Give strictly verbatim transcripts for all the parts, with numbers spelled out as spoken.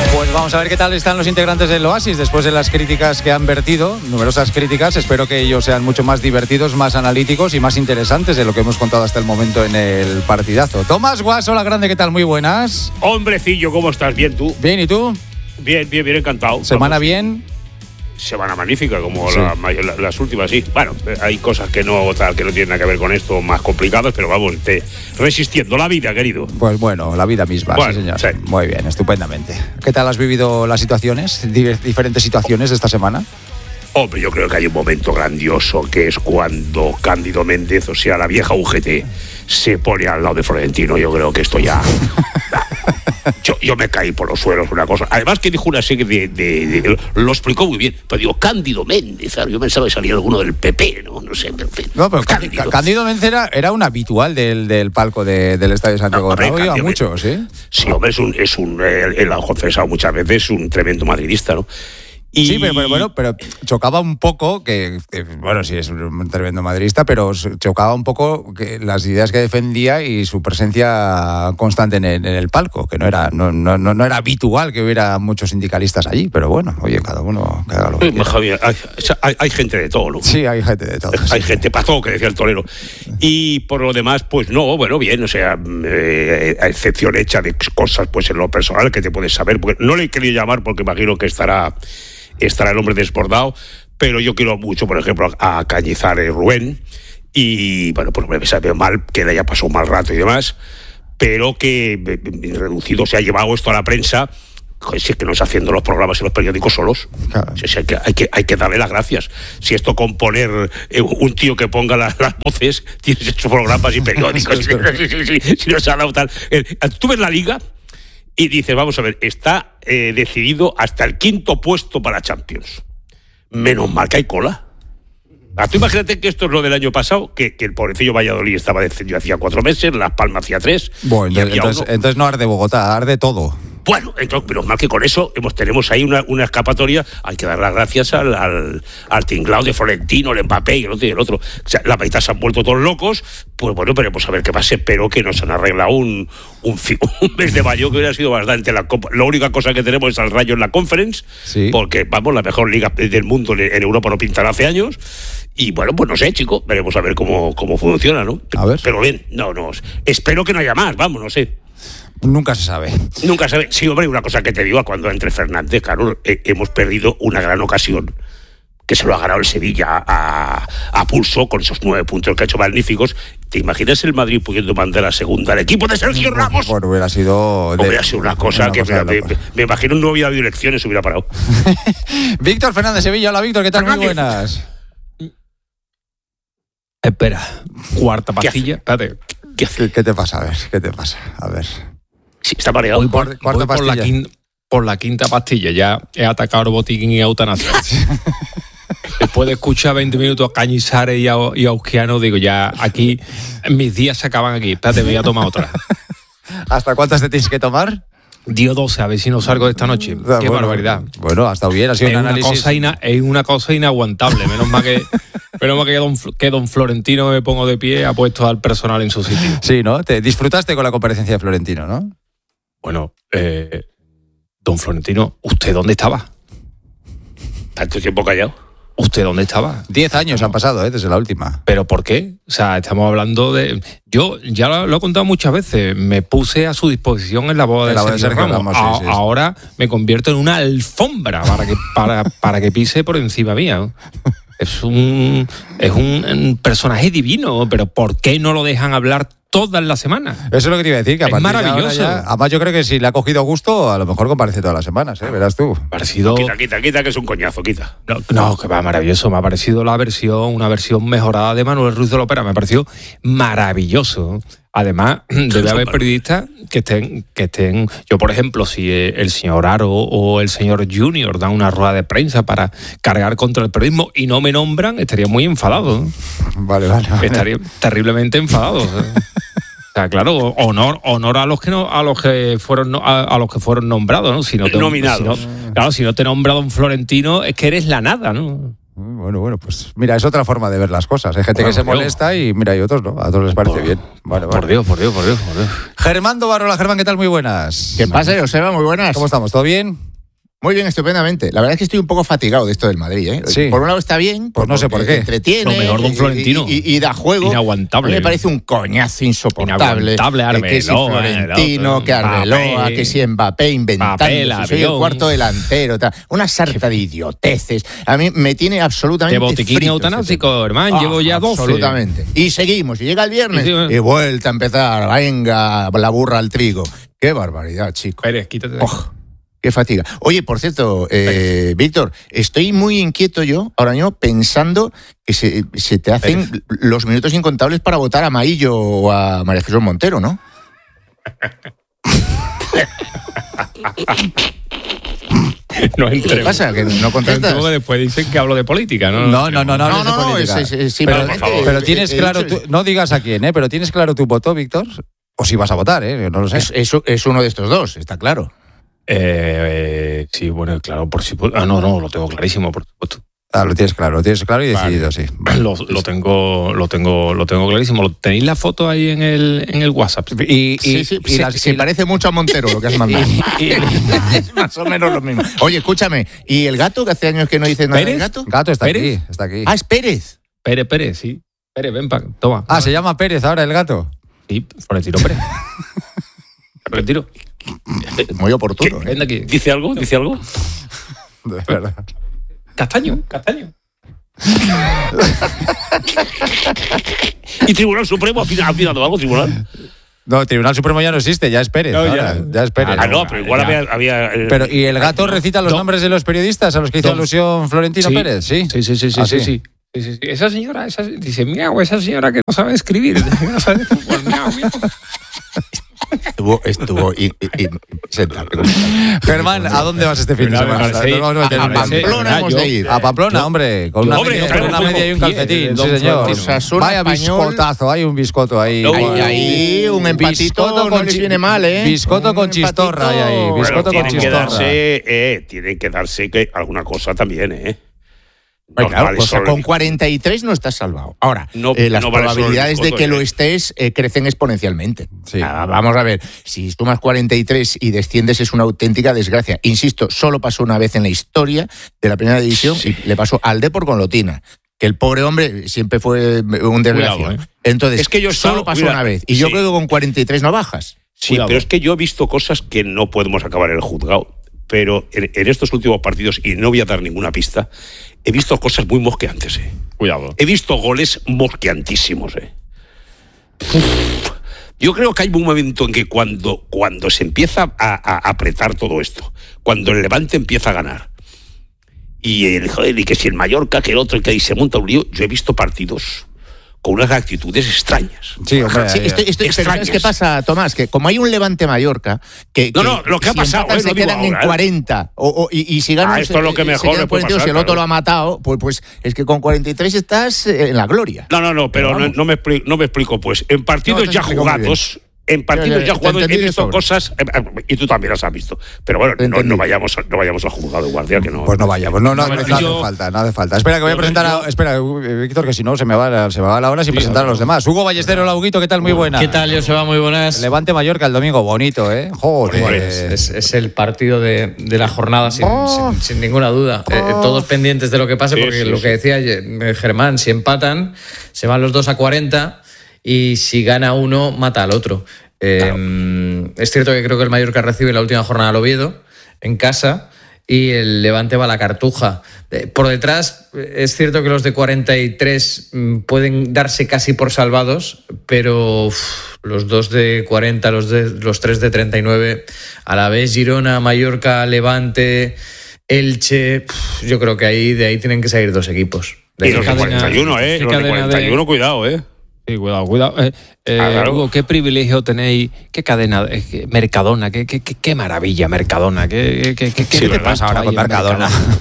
Pues vamos a ver qué tal están los integrantes del Oasis después de las críticas que han vertido, numerosas críticas. Espero que ellos sean mucho más divertidos, más analíticos y más interesantes de lo que hemos contado hasta el momento en el partidazo. Tomás Guas, hola grande, ¿qué tal? Muy buenas. Hombrecillo, ¿cómo estás? ¿Bien tú? Bien, ¿y tú? Bien, bien, bien, encantado. ¿Semana Vamos. bien? Semana magnífica, como Sí. la, la, las últimas, sí. Bueno, hay cosas que no, tal, que no tienen nada que ver con esto, más complicadas, pero vamos, te, resistiendo la vida, querido. Pues bueno, la vida misma, Bueno, sí señor. sí. Muy bien, estupendamente. ¿Qué tal has vivido las situaciones, Diver- diferentes situaciones de esta semana? Hombre, yo creo que hay un momento grandioso que es cuando Cándido Méndez, o sea, la vieja U G T, se pone al lado de Florentino. Yo creo que esto ya... Yo, yo me caí por los suelos, una cosa. Además que dijo una serie de, de, de... Lo explicó muy bien. Pero digo, Cándido Méndez, ¿sabes? Yo pensaba que salía alguno del P P, ¿no? No sé, pero en fin. No, pero Cándido. Cándido Méndez era, era un habitual del, del palco de, del Estadio de Santiago No, hombre, Bernabéu. Iba Cándido mucho, ¿sí? Sí, hombre, es un... Es un él, él ha confesado muchas veces, es un tremendo madridista, ¿no? Y... Sí, pero, pero bueno, pero chocaba un poco que, que, bueno, sí es un tremendo madridista, pero chocaba un poco que las ideas que defendía y su presencia constante en el, en el palco, que no era no, no, no era habitual que hubiera muchos sindicalistas allí, pero bueno, oye, cada uno que haga lo que Eh, quiera. Javier, hay, hay, hay gente de todo, ¿no? Sí, hay gente de todo. Hay sí. gente para todo, que decía el torero. Y por lo demás, pues no, bueno, bien, o sea, eh, a excepción hecha de cosas, pues en lo personal que te puedes saber, porque no le he querido llamar porque imagino que estará, estará el hombre desbordado, pero yo quiero mucho, por ejemplo, a Cañizares Rubén, y bueno, pues me sabe mal que le haya pasado un mal rato y demás, pero que eh, reducido se ha llevado esto a la prensa. Joder, si es que no está haciendo los programas en los periódicos solos. Claro. Si es que hay, que hay que darle las gracias. Si esto con poner eh, un tío que ponga la, las voces, tienes hecho programas y periódicos. si, si, si, si, si no se ha dado tal. Eh, tú ves la Liga y dices, vamos a ver, está eh, decidido hasta el quinto puesto para Champions. Menos mal que hay cola. Ah, tú imagínate que esto es lo del año pasado, que, que el pobrecillo Valladolid estaba descendido hacía cuatro meses, Las Palmas hacía tres. Bueno, y había entonces, uno. entonces no arde Bogotá, arde todo. Bueno, entonces, menos mal que con eso hemos, tenemos ahí una, una escapatoria. Hay que dar las gracias al, al, al tinglao de Florentino, el Mbappé y el otro y el otro. O sea, la mitad se han vuelto todos locos. Pues bueno, veremos a ver qué pasa. Espero que nos han arreglado un, un, un mes de mayo que hubiera sido bastante la Copa. La única cosa que tenemos es al Rayo en la Conference, Sí. porque, vamos, la mejor liga del mundo en, en Europa no pintará hace años. Y bueno, pues no sé, chicos, veremos a ver cómo, cómo funciona, ¿no? A ver. Pero bien, no, no. Espero que no haya más, vamos, no sé. Nunca se sabe. Nunca sabe. Sí, hombre, una cosa que te digo, cuando entre Fernández, claro, eh, hemos perdido una gran ocasión que se lo ha ganado el Sevilla a, a pulso con esos nueve puntos que ha hecho magníficos. ¿Te imaginas el Madrid pudiendo mandar a segunda al equipo de Sergio Ramos? Bueno, hubiera sido... de- Hubiera sido una cosa una que cosa de me, locos. me, me imagino no hubiera habido elecciones, hubiera parado. Víctor Fernández Sevilla, hola Víctor, ¿qué tal? Muy Fernández. buenas. Espera, cuarta ¿Qué pastilla. Espérate. ¿Qué hace? ¿Qué, qué te pasa? A ver, ¿qué te pasa? A ver. Sí, está mareado. Voy por, Cuarta voy por la pastilla. quinta, por la quinta pastilla. Ya he atacado el botiquín y eutanasia. Después de escuchar veinte minutos a Cañizares y a, y a Usquiano, digo, ya aquí, mis días se acaban aquí. Espérate, me voy a tomar otra. ¿Hasta cuántas te tienes que tomar? Dio doce, a ver si no salgo de esta noche. Ah, Qué bueno, barbaridad. Bueno, ha estado bien, ha sido Es un una, análisis. cosa ina, es una cosa inaguantable. Menos mal que, menos mal que, don, que don Florentino, me pongo de pie, ha puesto al personal en su sitio. Sí, ¿no? Te disfrutaste con la comparecencia de Florentino, ¿no? Bueno, eh, don Florentino, ¿usted dónde estaba? Tanto tiempo callado. ¿Usted dónde estaba? Diez años han pasado, ¿eh? Desde la última. ¿Pero por qué? O sea, estamos hablando de... Yo ya lo, lo he contado muchas veces, me puse a su disposición en la boda de, En la boda de Sergio Sergio Ramos. Ramos, sí, A- sí. Ahora me convierto en una alfombra para que, para, para que pise por encima mía. ¿no? Es un, es un, un personaje divino, pero ¿por qué no lo dejan hablar todas las semanas? Eso es lo que te iba a decir, que a Es partir de ahora maravilloso. ya- además, yo creo que si le ha cogido gusto, a lo mejor comparece todas las semanas, ¿eh? Verás tú. Me ha parecido... Quita, quita, quita, que es un coñazo, quita. No, no, que va maravilloso. Me ha parecido la versión, una versión mejorada de Manuel Ruiz de la Ópera. Me ha parecido maravilloso. Además, debe haber periodistas que estén, que estén. Yo, por ejemplo, si el señor Aro o el señor Junior dan una rueda de prensa para cargar contra el periodismo y no me nombran, estaría muy enfadado. ¿no? Vale, vale. vale. Estaría terriblemente enfadado. O sea, claro, honor, honor a los que no, a los que fueron no- a, a los que fueron nombrados, ¿no? Si no te, Nominados. si no- claro, si no te nombra don Florentino, es que eres la nada, ¿no? Bueno, bueno, pues mira, es otra forma de ver las cosas. Hay gente Bueno, que se Dios. molesta y mira, y otros no. A otros les parece Por- bien. Vale, Por vale. Dios, por Dios, por Dios, por Dios. Germán Dovarola, Germán, ¿qué tal? Muy buenas. ¿Qué pasa, Joseba? Muy buenas. ¿Cómo estamos? ¿Todo bien? Muy bien, estupendamente. La verdad es que estoy un poco fatigado de esto del Madrid, ¿eh? Sí. Por un lado está bien, Pues no sé porque por qué. entretiene, Lo mejor, don y- Florentino. y, y- y da juego. Inaguantable. A mí me parece un coñazo insoportable. Inaguantable, Eh, que si Arbeloa, Florentino, el que otro, Arbeloa, Mbappé. que si Mbappé inventando, Mbappé, el si soy el avión. cuarto delantero, tal. Una sarta de idioteces. A mí me tiene absolutamente De botiquín frito eutanásico, ese tema. hermano, llevo ya doce. Absolutamente. Y seguimos, y llega el viernes, Y sí, y vuelta a empezar, venga, la burra al trigo. Qué barbaridad, chico. Pérez, quítate de Oh, qué fatiga. Oye, por cierto, eh, Víctor, estoy muy inquieto yo ahora mismo pensando que se, se te hacen los minutos incontables para votar a Maillo o a María Jesús Montero, ¿no? No ¿Qué entremos. pasa? ¿Que no No contestas? entremos, que después dicen que hablo de política, ¿no? No, no, no, no, No, hables de no, no, política. es- es- es pero, simplemente- pero tienes he- he claro, dicho- tu- no digas a quién, ¿eh? Pero tienes claro tu voto, Víctor. O si vas a votar, ¿eh? No lo sé. Es, es- es uno de estos dos, está claro. Eh, eh, sí, bueno, claro, por supuesto. Ah, no, no, lo tengo clarísimo, por supuesto. Ah, lo tienes claro, lo tienes claro y Vale. decidido, sí. Vale. Lo, lo tengo, lo tengo, lo tengo clarísimo. ¿Lo- ¿Tenéis la foto ahí en el, en el WhatsApp? Y, y, Sí, sí, y se, las- se y- parece mucho a Montero lo que has mandado. Es más o menos lo mismo. Oye, escúchame, ¿y el gato? Que hace años que no dices nada del ¿Pérez? gato. Gato está ¿Pérez? aquí, está aquí. Ah, es Pérez. Pérez, Pérez, sí. Pérez, ven pa, toma. Ah, se llama Pérez ahora el gato. Sí, Florentino Pérez. Florentino. Muy oportuno. ¿eh? Ven de aquí. ¿Dice algo? ¿Dice algo? De verdad. Castaño, castaño. ¿Y Tribunal Supremo ha pida- ha pidado algo, Tribunal? No, el Tribunal Supremo ya no existe, ya es Pérez. No, ya. ahora, ya es Pérez. Ah, no, pero igual ya. había... había, eh, Pero, ¿y el gato recita los No. nombres de los periodistas a los que hizo No. alusión Florentino Sí. Pérez? Sí, Sí, sí, sí, sí, ¿Ah, sí, sí? sí. Sí, sí, sí. Esa señora, esa, dice, miau, esa señora que no sabe escribir, que no sabe de fútbol, miau, miau. Estuvo, estuvo y, y- y- senta, Germán, ¿a dónde vas este fin de Venga, semana? venga, sí. Nos vamos a meter a en un lío. Pamplona hemos de ir. A Pamplona, hombre, con una, Hombre, media, claro, con una como media y un pie de calcetín, Don sí señor. Florentino. Osasuna, Vaya Español. biscotazo, hay un biscoto ahí. No, Ahí, bueno. ahí un empatito Biscoto no les chi- viene mal, ¿eh? Biscoto Un con chistorra hay ahí, empatito. biscoto con tienen que chistorra. darse, eh, tienen que darse que alguna cosa también, ¿eh? Hombre, No claro, vale o sea, solo- con cuarenta y tres no estás salvado. Ahora, No- eh, las no vale solo el probabilidades de biscoto, que ¿eh? lo estés eh, crecen exponencialmente. Sí. Ah, vamos a ver, si sumas cuarenta y tres y desciendes es una auténtica desgracia. Insisto, solo pasó una vez en la historia de la primera división y le pasó al Depor con Lotina. Que el pobre hombre siempre fue un desgraciado. Cuidado, ¿eh? Entonces, Es que yo he solo estado- pasó mira, una vez. Y yo sí. creo que con cuarenta y tres no bajas. Sí, Cuidado. pero es que yo he visto cosas que no podemos acabar en el juzgado. Pero en, en estos últimos partidos, y no voy a dar ninguna pista, he visto cosas muy mosqueantes, ¿eh? Cuidado. He visto goles mosqueantísimos, ¿eh? Uf. Yo creo que hay un momento en que cuando, cuando se empieza a, a apretar todo esto, cuando el Levante empieza a ganar, y, el, joder, y que si el Mallorca, que el otro, y que ahí se monta un lío, yo he visto partidos con unas actitudes extrañas. Sí, hombre, Sí, ahí- estoy- estoy- pero extrañas. ¿sabes qué pasa, Tomás? Que como hay un Levante Mallorca, que, No, que no, lo que ha si pasado, empatan eh, se no digo quedan en ahora, eh. cuarenta, o, o- y, y si ganan Ah, esto es lo que se- mejor se quedan le puede cuarenta y dos, pasar, y el otro claro. lo ha matado, pues, pues es que con cuarenta y tres estás eh, en la gloria. No, no, no, pero Pero no, vamos. no me explico, no me explico, pues. En partidos No, te ya explico muy jugados, en partidos Ya, ya, ya te jugados he entendí de visto sobra. cosas, eh, eh, y tú también las has visto. Pero bueno, Te no, entendí. no vayamos, a- no vayamos al juzgado de guardia, que no. Pues no vayamos, no, no, No, no, yo- hace falta, no hace falta. Espera que voy a yo- presentar a, yo- espera, eh, Víctor, que si no se me va, la- se me va la hora sin presentar a los demás. Hugo Ballestero, hola Huguito, ¿qué tal? Muy buena. ¿Qué tal, Joseba? Muy buenas. Levante Mallorca el domingo, bonito, ¿eh? Joder. Pues, Es, es el partido de, de la jornada, sin, Oh. sin- sin ninguna duda. Eh, eh, todos pendientes de lo que pase, Sí, porque sí, lo sí. que decía eh, Germán, si empatan, se van los dos a cuarenta y si gana uno, mata al otro. Eh, Es cierto que creo que el Mallorca recibe la última jornada al Oviedo en casa y el Levante va a la Cartuja. Eh, Por detrás, eh, es cierto que los de cuarenta y tres mm, pueden darse casi por salvados, pero uf, los dos de cuarenta, los, de, los tres de treinta y nueve, a la vez Girona, Mallorca, Levante, Elche, uf, yo creo que ahí de ahí tienen que salir dos equipos. De Y ahí los de que- cadena- cuarenta y uno, ¿eh? qué Los de cadena de- cuarenta y uno, cuidado, ¿eh? Sí, cuidado, cuidado. Eh, eh, Ah, claro. Hugo, qué privilegio tenéis, qué cadena, eh, qué- Mercadona, qué, qué, qué, qué maravilla Mercadona, qué, qué, qué, qué ¿Qué te puesto pasa ahora hay con en Mercadona?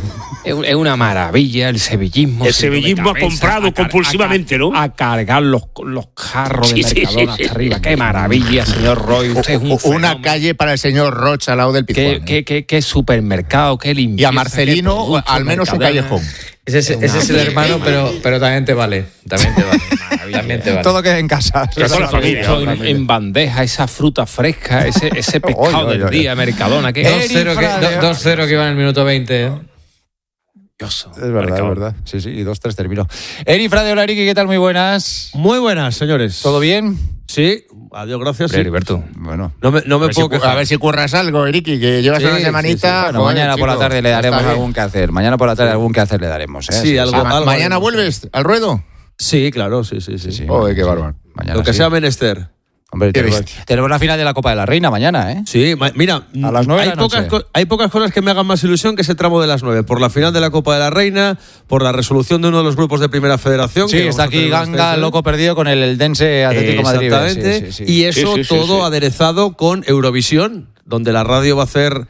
Es, es una maravilla el sevillismo. El sevillismo ha comprado a car- compulsivamente, a, ¿no? A cargar los, los carros Sí, de sí, Mercadona sí, hasta sí. arriba. Qué maravilla, señor Roy. Usted es un Una fenómeno. calle para el señor Rocha al lado del Pizjuán. Qué, ¿eh? qué, qué, qué supermercado, qué limpieza. Y a Marcelino, qué productos, al menos un Mercadona. callejón. Ese es, ese es el hermano, pero, pero también te vale. También te vale. también te vale. Todo queda en casa. Que toda la familia. Hecho en, en bandeja, esa fruta fresca, ese, ese pescado Oye, del oye, día, Mercadona. Qué dos cero que, Frade. do- dos cero que iba en el minuto veinte. ¿eh? maravilloso. Es verdad, Mercadona. es verdad. Sí, sí, y dos, tres terminó. Eri Frade, hola Eriki, ¿qué tal? Muy buenas. Muy buenas, señores. ¿Todo bien? Sí, adiós, gracias. Hombre, Sí. Heriberto. Bueno. No me, no A me ver, si, puedo cu- a quejar. ver si curras algo, Eriki, que llevas Sí, una sí, semanita. Bueno, joder, mañana por la chico, tarde le está daremos bien. algún que hacer. Mañana por la tarde algún que hacer le daremos. ¿eh? Sí, algo- Ah, ma- algo ¿Mañana haremos. vuelves al ruedo? Sí, claro, sí, sí, sí. Sí, sí. Joder, qué Sí. bárbaro. Mañana Lo que sí. sea menester. Hombre, Qué tenemos, bestia. tenemos la final de la Copa de la Reina mañana, ¿eh? Sí, ma- mira, A las nueve de hay, la pocas, noche. co- hay pocas cosas que me hagan más ilusión que ese tramo de las nueve. Por la final de la Copa de la Reina, por la resolución de uno de los grupos de Primera Federación. Sí, que está vamos a aquí tener Ganga, ustedes, loco perdido con el Eldense Atlético Eh, Madrid. Exactamente. Sí, sí, sí. Y eso Sí, sí, sí, todo sí. aderezado con Eurovisión, donde la radio va a hacer.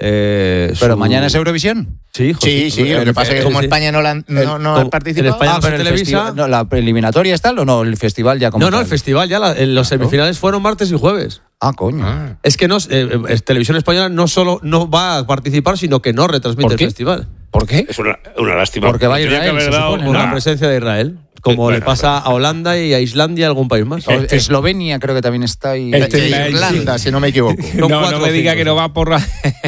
eh, Pero su- mañana es Eurovisión. Sí, José. Sí, sí, lo que pasa es que como Sí. España no, la, no, El- no como- ha participado. en España Ah, no se pero el televisa. festival, no, ¿la eliminatoria está o no? El festival ya como No, no, tal. el festival ya, la- en los semifinales fueron martes y jueves. Ah, coño. Es que no, eh, eh, Televisión Española no solo no va a participar, sino que no retransmite ¿Por el qué? festival. ¿Por qué? Es una, una lástima. Porque va a Tenía Israel, que haber se dado supone, Por ¿no? la una- presencia de Israel, como Bueno, le pasa a Holanda y a Islandia y a algún país más. O- Eslovenia creo que también está ahí. Este- Sí, Irlanda, si no me equivoco. Son No, cuatro no me o diga cinco, que no sí. va por la-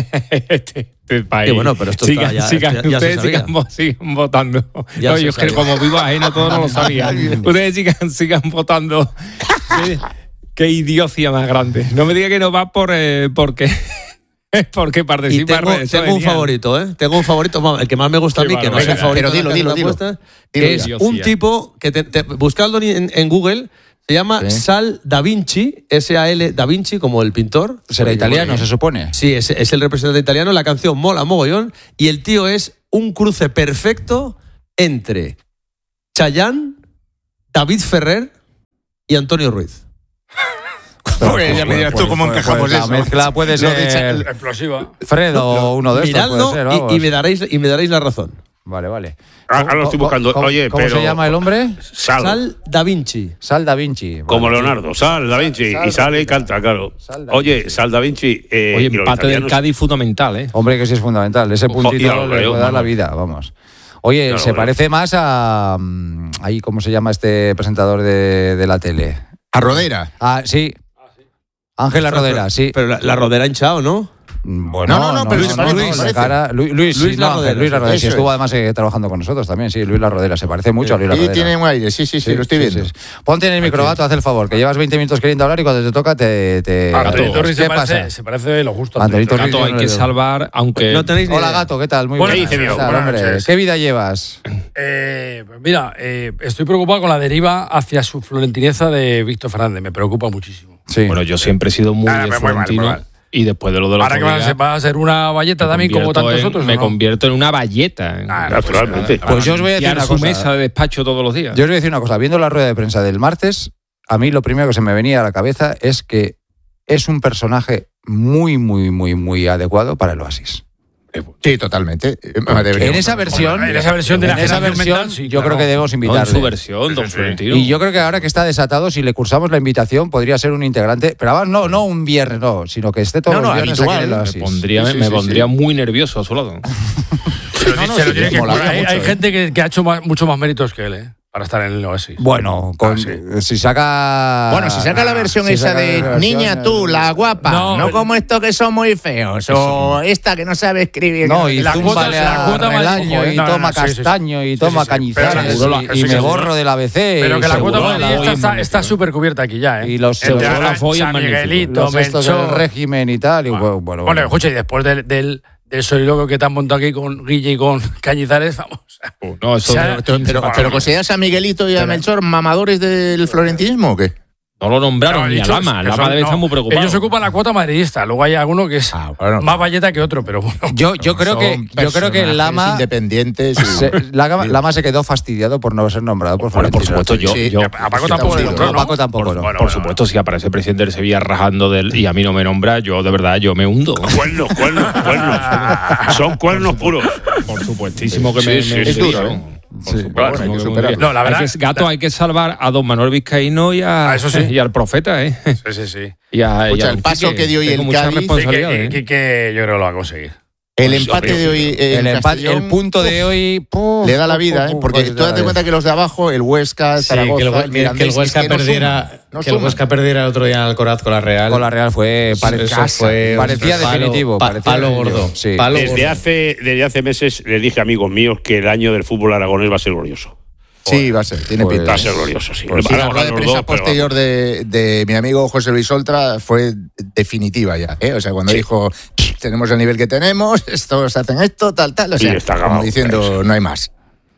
este, este país. Que bueno, pero esto sigan, está ya- sigan, esto ya- ya se ustedes sabía. sigan, vo- sigan votando. Ya No, se yo es que sabía. como vivo ajeno todo no lo sabía. Ustedes sigan, sigan votando. Qué, qué idiocia más grande. No me diga que no va por eh, porque porque Y participa tengo, en tengo un favorito, ¿eh? Tengo un favorito, vamos, el que más me gusta a Qué mí, que no es el barbaridad. favorito. Pero de dilo, la dilo, casa de dilo. apuestas, Dilo que es ya. un tipo que te, te- buscadlo en, en Google, se llama Sí. Sal Da Vinci, S A L Da Vinci, como el pintor. Será italiano, se supone. Sí, es, es el representante italiano. La canción mola mogollón. Y el tío es un cruce perfecto entre Chayanne, David Ferrer y Antonio Ruiz. Pues ya me dirás tú cómo encajamos la eso. mezcla puede Lo de ser explosiva. Fred o uno de estos Miradlo puede ser, y- vamos. y, me daréis, y me daréis la razón. Vale, vale. Ah, ahora lo estoy ¿Cómo- buscando. cómo- Oye, ¿Cómo pero. se llama el hombre? Sal. Sal Da Vinci. Sal Da Vinci. Como Vale. Leonardo. Sal Da Vinci. Sal y sale Da y canta, claro. Sal Da Oye, Vinci. Sal Da Vinci. Eh, Oye, y los empate del italianos- Cádiz fundamental, ¿eh? Hombre, que sí es fundamental. Ese Ojo, puntito ya lo le creo, puede dar la vamos. vida, vamos. Oye, Ya lo se creo. parece más a... mm, ahí, ¿cómo se llama este presentador de, de la tele? A Rodera. Ah, sí. Ángela Rodera, sí. Pero la, la rodera hinchado, ¿no? Bueno, No, no, no, pero no, se no, parece, no, se la parece. cara- Luis, Luis, Luis sí, no, La Rodera, Luis La Rodera, sí, eso estuvo es. además eh, trabajando con nosotros también, sí, Luis La Rodera, se parece mucho a Luis La Y Rodera. tiene un aire, sí, sí, sí, lo estoy Sí, viendo. sí, sí. Ponte en el microgato, haz el favor, que llevas veinte minutos queriendo hablar y cuando te toca te... te Antonio Torres ¿Qué se pasa? parece, se parece lo justo. a Antonito Antonio Torres. Gato, hay que salvar, aunque... No tenéis ni Hola idea. gato, ¿qué tal? Muy Buenas buenas. noches, ¿Qué tal, buenas hombre? noches. ¿Qué vida llevas? Eh, pues mira, eh, estoy preocupado con la deriva hacia su florentineza de Víctor Fernández. Me preocupa muchísimo. Sí. Bueno, yo siempre he sido muy Ah, de muy mal, Florentino. muy mal. Y después de lo de los Ahora que va a, ser, va a ser una valleta me también como convierto tantos en- otros. ¿o Me no? convierto en una valleta. Ah, Naturalmente. Para Pues yo os voy a decir limpiar una su cosa. mesa de despacho todos los días. Yo os voy a decir una cosa, viendo la rueda de prensa del martes, a mí lo primero que se me venía a la cabeza es que es un personaje muy, muy, muy, muy adecuado para el Oasis. Sí, totalmente. Eh, deberíamos- En esa versión, En esa versión de la en esa generación versión, mental, sí, yo claro. creo que debemos No, en invitarle. su versión, don Florentino. Y yo creo que ahora que está desatado, si le cursamos la invitación, podría ser un integrante, pero además no, no un viernes, no, sino que esté todos No, no, los viernes habitual. aquí en el me Oasis. pondría, Sí, sí, me sí, pondría sí. muy nervioso a su lado. Se lo, No, no, se lo sí, tiene que molaría curar. Hay, mucho, hay eh. gente que, que ha hecho más- mucho más méritos que él, ¿eh? Para estar en el Oasis. Bueno, con, Ah, sí. si saca... Bueno, si saca la versión si esa saca de la versión, niña tú, la guapa, No, no, el- como estos que son muy feos, o esta que no sabe escribir. No, y La cuota- zúmbale la a cuota más Relaño, dijo, y no, no, toma no, sí, sí, sí. castaño, y Sí, toma sí, sí. cañizares, Pero seguro la- y, que y sí, me que borro del A B C. Pero y que la seguro cuota la más voy en está, Magnífico. está súper cubierta aquí ya, ¿eh? Y los Entre seguro la Arancha, voy en San Magnífico. Miguelito, los estos del Melchor. régimen y tal. Y bueno, bueno, Bueno, escucha, y después del, del, del soliloquio que te han montado aquí con Guille y con Cañizares, vamos. No, eso O sea, de- Pero, pero, pero ¿consideras a Miguelito y a Melchor mamadores del florentinismo o qué? No lo nombraron No, ni a dicho, Lama. que Lama son- debe no, estar muy preocupado. Ellos ocupan la cuota madridista. Luego hay alguno que es Ah, bueno. más valleta que otro, pero bueno. Yo, yo creo que Son yo creo que personajes Lama independientes. y- se, Lama, Lama se quedó fastidiado por no ser nombrado por Bueno, por Florentino. supuesto, yo, Sí. yo A Paco Sí, tampoco le sí, nombró, No, ¿no? Paco tampoco, no. Bueno, por bueno, supuesto, si aparece presidente del Sevilla rajando del y a mí no me nombra, yo de verdad yo me hundo. Cuernos, cuernos, cuernos. Son cuernos puros. Por supuestísimo que Sí, me, sí, me sí, hundiría. sí. Por Sí, supuesto, bueno, hay que me superarlo. hundiría. No, la verdad- Hay que- gato, hay que salvar a don Manuel Vizcaíno y, a, Ah, eso sí. y al profeta, ¿eh? Sí, sí, sí. Y a, y Escucha, a el don paso Quique. que dio hoy Tengo el mucha Cádiz- Sí, responsabilidad, que, ¿eh? que- que yo creo que lo va a conseguir. El empate de hoy en El, empate- Castellón, el punto de hoy puf, le da la puf, vida, puf, ¿eh? Porque puf, tú date puf, cuenta que los de abajo, el Huesca, el Sí, Zaragoza, que el, el Hue- que- Mirandés, que el es Huesca que no perdiera, suman, no que el suman. Huesca perdiera el otro día en Alcoraz con la Real. Con la Real fue Eso parecía, fue parecía palo- definitivo. pa- parecía palo definitivo, gordo. sí. Palo Desde gordo. hace, desde hace meses les dije a amigos míos que el año del fútbol aragonés va a ser glorioso. Sí, va a ser, tiene Pues- pinta. Va a ser glorioso, sí. Pues Sí, Ahora la rueda de los prensa dos, pero posterior de, de mi amigo José Luis Oltra fue definitiva ya, ¿eh? O sea, cuando dijo, tenemos el nivel que tenemos, estos hacen esto, tal, tal, o Sí, sea, está como acabado, diciendo, eso. no hay más.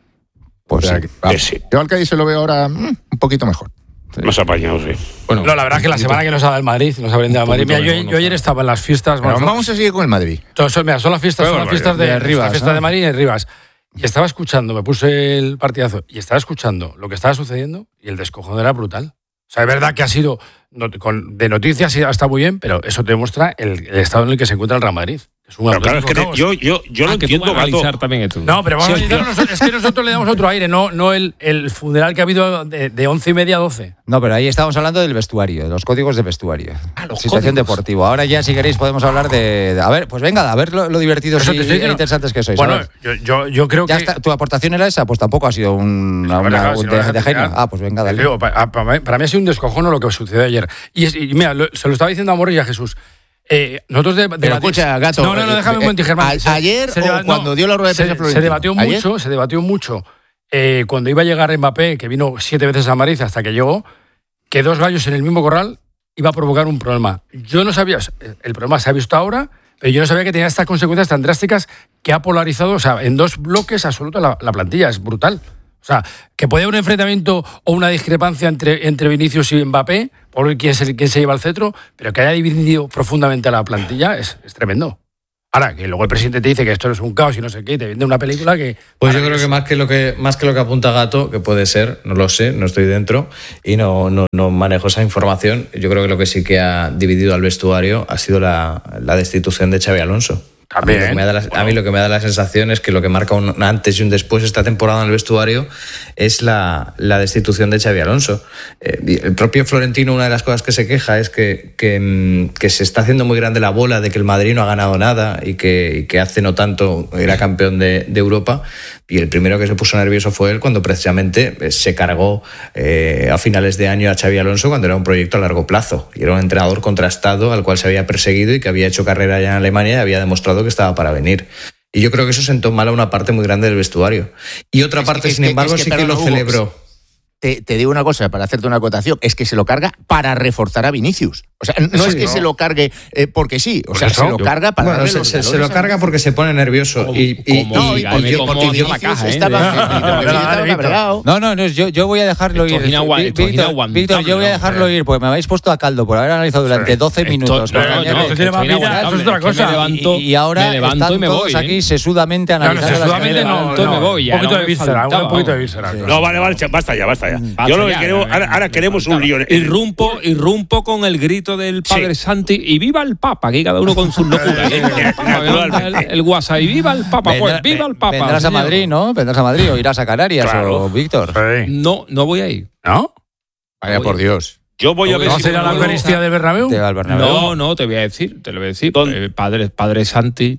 Pues O sea, sí. que, vamos. Sí. Yo al Cádiz se lo veo ahora mm, un poquito mejor. Más apañados, sí. Bueno, No, la verdad es que la semana que nos ha dado el Madrid, nos ha brindado el Madrid. Mira, poquito yo, mejor, yo ayer no estaba en las fiestas. Pero bueno, vamos a seguir con el Madrid. Todo eso, mira, son las fiestas, son las fiestas de, de Rivas, la fiesta ¿no? de Madrid en Rivas. Y estaba escuchando, me puse el partidazo y estaba escuchando lo que estaba sucediendo y el descojón era brutal. O sea, es verdad que ha sido, no- con- de noticias sí está muy bien, pero eso te demuestra el, el estado en el que se encuentra el Real Madrid. Es un Pero claro, es que auténtico ne- caos. yo, yo, yo ah, lo que tú entiendo, vas a Gato. analizar también esto. No, pero vamos Sí, a analizarlo nosotros. Es que nosotros le damos otro aire, no, no el, el funeral que ha habido de, de once y media a doce. No, pero ahí estábamos hablando del vestuario, de los códigos de vestuario. los Situación códigos. deportiva. Ahora ya, si queréis, podemos hablar de. de- a ver, pues venga, a ver lo, lo divertidos Eso y te estoy diciendo. e interesantes que sois. a Bueno, ver. yo, yo, yo creo Ya que... está, tu aportación era esa, pues tampoco ha sido un- una, Bueno, una- claro, si no de, dejas de de genio. tirar. Ah, pues venga, dale. Digo, pa- para, mí, para mí ha sido un descojono lo que sucedió ayer. Y, es- y mira, lo- se lo estaba diciendo a Morris y a Jesús. Eh, nosotros de, de Pero batir- escucha, Gato, No, no, no, eh, déjame un eh, momento, Germán. a- Se- ayer se o deba- cuando dio la rueda de se- prensa Se Florentino. debatió ¿Ayer? mucho, se debatió mucho eh, cuando iba a llegar Mbappé, que vino siete veces a Madrid hasta que llegó, que dos gallos en el mismo corral iba a provocar un problema. Yo no sabía, el problema se ha visto ahora, pero yo no sabía que tenía estas consecuencias tan drásticas que ha polarizado, o sea, en dos bloques absolutos la, la plantilla. Es brutal. O sea, que puede haber un enfrentamiento o una discrepancia entre, entre Vinicius y Mbappé, por ver quién, es el, quién se lleva el cetro, pero que haya dividido profundamente a la plantilla es, es tremendo. Ahora, que luego el presidente te dice que esto es un caos y no sé qué, y te vende una película que... Pues yo para creo es- que más que lo que más que lo que apunta Gato, que puede ser, no lo sé, no estoy dentro y no, no, no manejo esa información. Yo creo que lo que sí que ha dividido al vestuario ha sido la, la destitución de Xabi Alonso. También. A mí, lo que me da la, a mí lo que me da la sensación es que lo que marca un antes y un después esta temporada en el vestuario es la, la destitución de Xabi Alonso. Eh, y el propio Florentino, una de las cosas que se queja es que, que, mm, que se está haciendo muy grande la bola de que el Madrid no ha ganado nada y que, y que hace no tanto era campeón de, de Europa. Y el primero que se puso nervioso fue él cuando precisamente eh, se cargó eh, a finales de año a Xabi Alonso cuando era un proyecto a largo plazo. Y era un entrenador contrastado al cual se había perseguido y que había hecho carrera ya en Alemania y había demostrado que estaba para venir. Y yo creo que eso sentó mal a una parte muy grande del vestuario. Y otra Es- parte, es sin que- embargo, es que, sí que perdona, lo Hugo, celebró. Te, te digo una cosa, para hacerte una acotación, es que se lo carga para reforzar a Vinicius. O sea, no Sí, es que no. se lo cargue eh, porque sí, o Por sea, eso, se lo yo- carga para Bueno, darle se, los se- se galones lo a- carga porque se pone nervioso. Y, y- Como- No, y- y y- porque, y- porque como dio la Vinicius caja, ¿eh? estaba, De- porque No, Vinicius no, estaba Víctor. cabreado. No, no, no, yo, yo voy a dejarlo Esto ir. es inagua- Vi- esto es Víctor, inaguantable, Víctor, yo voy a ¿no? dejarlo ir, porque me habéis puesto a caldo por haber analizado durante doce Esto- minutos. no, con no, Cañete. no, esto tiene más esto vida, eso es otra inaguantable, cosa. que me levanto- y, y ahora me levanto están y me todos voy, aquí ¿eh? sesudamente No, no, analizando las sesudamente que- no, levanto y me no, voy, ya un poquito no de me víscera, faltaba, un poquito de vamos. víscera. No, vale, vale, basta ya, basta ya. Basta Yo lo que ya, quiero, ya, ahora, ya, ahora me queremos un faltaba. lío. Irrumpo, irrumpo con el grito del padre Santi y viva el Papa, aquí cada uno con sus locuras. ¿eh? El Papa, Naturalmente. el, el WhatsApp y viva el Papa, pues Vendrá- viva el Papa. Vendrás a señor. Madrid, ¿no? Vendrás a Madrid o irás a Canarias Claro. o Víctor. Sí. No, no voy a ir. ¿No? Vaya por Dios. Yo voy a ver ¿No si será la puedo- Eucaristía del Bernabéu? Te va al Bernabéu. No, no, te voy a decir, te lo voy a decir. ¿Dónde? Eh, padre, padre Santi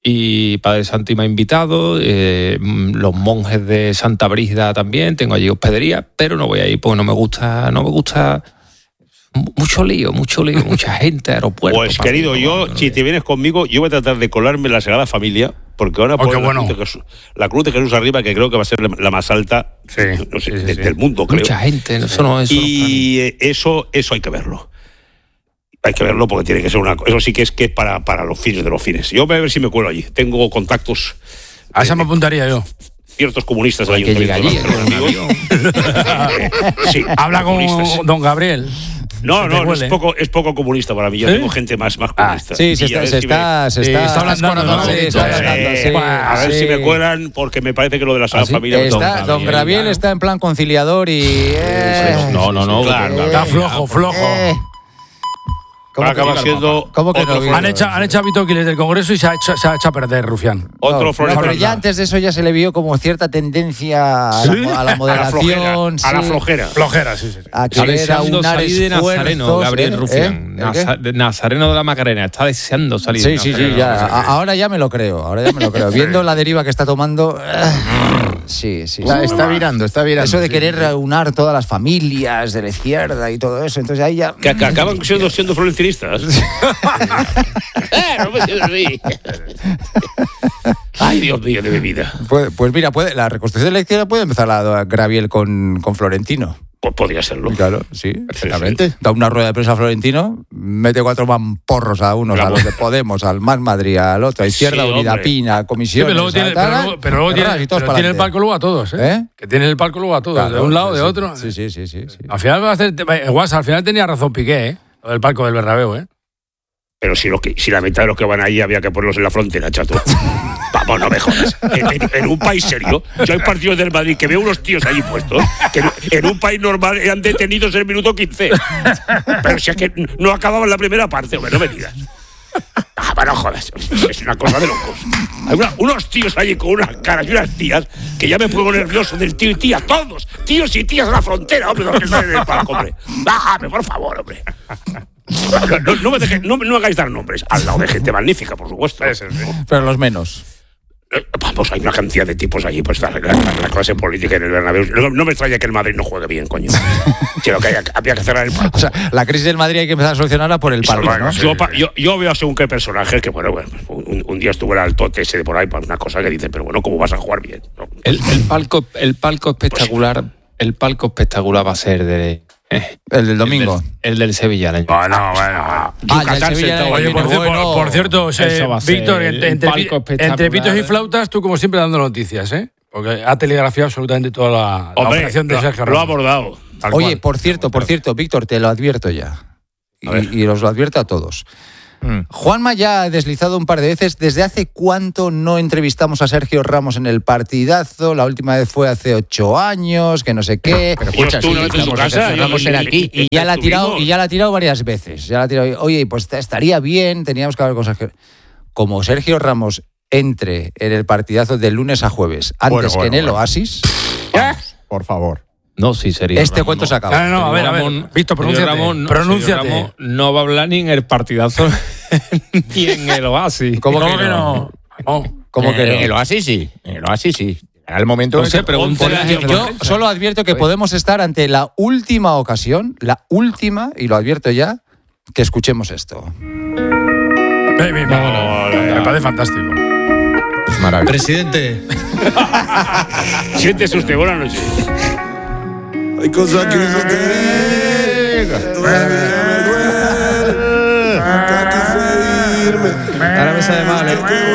y Padre Santi me ha invitado, eh, mm, los monjes de Santa Brígida también, tengo allí hospedería, pero no voy a ir porque no me gusta, no me gusta mu- mucho lío, mucho lío, mucha gente, aeropuerto. Pues para querido, mí, yo, no, no, si no. te vienes conmigo, yo voy a tratar de colarme en la Sagrada Familia, porque van a Oh, poner qué la, bueno. cruz de Jesús, la cruz de Jesús arriba, que creo que va a ser la, la más alta Sí, no sé, sí, sí, de- sí. del mundo, creo. Mucha gente, eso no eso no- Y eh, eso, eso hay que verlo. Hay que verlo porque tiene que ser una. Eso sí que es que es para, para los fines de los fines. Yo voy a ver si me cuelo allí. Tengo contactos. A esa me apuntaría yo. Ciertos comunistas del Hay que llegar Ayuntamiento de allí, Barcelona, con un amigos. Sí, Habla con comunistas. don Gabriel. No, no, no es huele. poco, es poco comunista para mí. Yo ¿Sí? tengo gente más, más Ah, comunista. sí, se Y a está, ver se si me- está, se Sí, está, está ablandando, ¿no? sí, está Sí, ablandando, sí, a ver sí. si me cuelan, porque me parece que lo de la Sagrada ¿Ah, sí? Familia... Está, Don don Gabriel, Graviel claro. está en plan conciliador y... eh, No, no, no. Claro, porque- Está flojo, flojo. eh. ¿Cómo que- acaba siendo ¿Cómo que otro, no? fron- Han hecho, han echado a Vito Quiles del Congreso y se ha hecho, se ha hecho a perder, Rufián. otro No, no, florentino. pero ya antes de eso ya se le vio como cierta tendencia a, la, mo- a la a la moderación, flojera. A la sí, flojera. Flojera, sí, sí. sí. a Está querer deseando aunar salir de Nazareno, esfuerzos, Gabriel ¿eh? Rufián. ¿Eh? ¿El qué? Naza- de Nazareno de la Macarena. Está deseando salir. Sí, de sí, sí, Nazareno. ya. A- ahora ya me lo creo, ahora ya me lo creo. Viendo la deriva que está tomando, eh, sí, sí. Está, sí. está virando, está virando. Eso de sí. querer aunar todas las familias de la izquierda y todo eso, entonces ahí ya... Que, que acaban siendo, siendo florentinistas. Eh, no me siento así. Ay, Dios mío, de mi vida. Pues, pues mira, puede, la reconstrucción de la izquierda puede empezar a Graviel con, con Florentino. Pues podría serlo. Claro, sí. Perfectamente. Da una rueda de prensa a Florentino, mete cuatro mamporros a unos, a Claro. los de Podemos, al Más Madrid, al otro, a Izquierda Sí, Unida, hombre. Pina, Sí, Comisiones... pero luego tiene, a pero tal, luego, pero luego cerrar tiene, y todos pero para tiene el adelante. palco luego a todos, ¿eh? ¿Eh? Que tiene el palco luego a todos, Claro, de un lado, sí, de sí. otro. Sí, sí, sí, sí, sí. Al final va a hacer. eh, Guasa, al final tenía razón Piqué, ¿eh? Lo del palco del Bernabéu, ¿eh? Pero si, lo que, si la mitad de los que van ahí había que ponerlos en la frontera, chato. Vamos, no me jodas. En, en- en un país serio, yo hay partidos del Madrid que veo unos tíos allí puestos, que en, en un país normal eran detenidos en el minuto quince. Pero si es que no acababan la primera parte, hombre, no me digas. Ah, pero no jodas, es una cosa de locos. Hay una- unos tíos allí con unas caras y unas tías que ya me pongo nervioso del tío y tía, todos, tíos y tías a la frontera, hombre, los que están en el palco, hombre. Bájame, por favor, hombre. No, no, no me deje- no- no hagáis dar nombres, al lado de gente magnífica, por supuesto. Pero los menos. Eh, Vamos, hay una cantidad de tipos allí, pues la, la- la clase política en el Bernabéu. No, no me extraña que el Madrid no juegue bien, coño. Si lo que haya- había que cerrar el palco. O sea, la crisis del Madrid hay que empezar a solucionarla por el palco, ¿no? Yo, pa- yo, yo veo según qué personajes que, bueno, bueno, un, un día estuvo el tote ese de por ahí, pues una cosa que dice, pero bueno, ¿cómo vas a jugar bien? No. El, el palco, el palco espectacular, el palco espectacular va a ser de. eh, El del domingo. El del, el del Sevilla. el año. Bueno, bueno. Ah, ya el Yucatán Sevilla sentado viene ahí, Oye, por, ¿no? bueno. cier- por- por cierto, eh, Eso va a ser Víctor, el entre, entre, palco entre espectacular. pitos y flautas, tú como siempre dando noticias, ¿eh? Porque ha telegrafiado absolutamente toda la, la Hombre, operación de lo, Sergio lo ha Ramos. abordado. Tal Oye, cual. por cierto, por cierto, Víctor, te lo advierto ya. A Y, y os lo advierto a todos. Mm. Juanma ya ha deslizado un par de veces. ¿Desde hace cuánto no entrevistamos a Sergio Ramos en el partidazo? La última vez fue hace ocho años, que no sé qué. Pero Yo escucha, estuve sí, una vez en su estamos- casa, yo- estamos en y- aquí. Y ya la ha tirado, estuvimos. y ya la ha tirado varias veces. Ya la ha tirado. Oye, pues estaría bien, teníamos que hablar con Sergio. Como Sergio Ramos entre en el partidazo de lunes a jueves, antes Bueno, que bueno, en el bueno. Oasis, Por favor. No, sí, sería. este cuento se acaba. No, no, no, a ver, a ver. Ramón- Víctor, Sergio pronúnciate. Ramón no- Pronúnciate. Sergio Ramos no va a hablar ni en el partidazo ni en el Oasis. ¿Cómo, ¿Cómo que que no? no? No. ¿Cómo que Eh, no? En el Oasis sí. En el Oasis sí. Era el momento No en sé, que- pregúntale a la gente de la Yo prensa. solo advierto que podemos estar ante la última ocasión, la última, y lo advierto ya, que escuchemos esto. Ven, ven, ven. Me parece fantástico. Es maravilloso. Presidente, Siéntese usted, buenas noches. Hay cosas que no querer, todavía me duele. Nunca quise irme. ahora me sabe mal, ¿eh? Que